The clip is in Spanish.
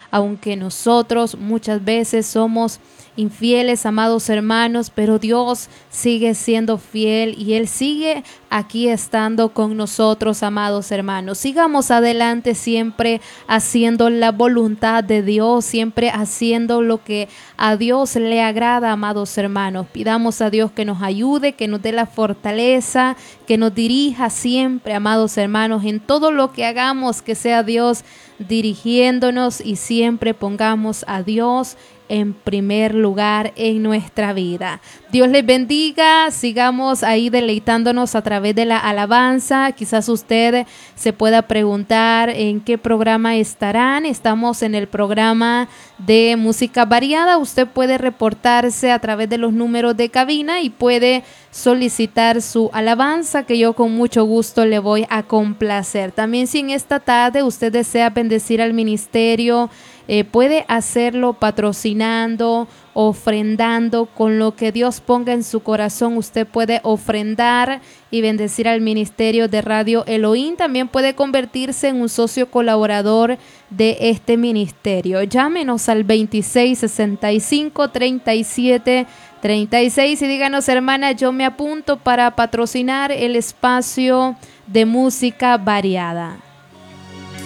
aunque nosotros muchas veces somos infieles, amados hermanos, pero Dios sigue siendo fiel y Él sigue aquí estando con nosotros, amados hermanos. Sigamos adelante siempre haciendo la voluntad de Dios, siempre haciendo lo que a Dios le agrada, amados hermanos. Pidamos a Dios que nos ayude, que nos dé la fortaleza, que nos dirija siempre, amados hermanos, en todo lo que hagamos, que sea Dios dirigiéndonos y siempre pongamos a Dios en primer lugar en nuestra vida. Dios les bendiga, sigamos ahí deleitándonos a través de la alabanza. Quizás usted se pueda preguntar en qué programa estarán. Estamos en el programa de música variada. Usted puede reportarse a través de los números de cabina y puede solicitar su alabanza, que yo con mucho gusto le voy a complacer. También si en esta tarde usted desea bendecir al ministerio, puede hacerlo patrocinando, ofrendando, con lo que Dios ponga en su corazón. Usted puede ofrendar y bendecir al ministerio de Radio Elohim. También puede convertirse en un socio colaborador de este ministerio. Llámenos al 2665-3736 y díganos: hermana, yo me apunto para patrocinar el espacio de música variada.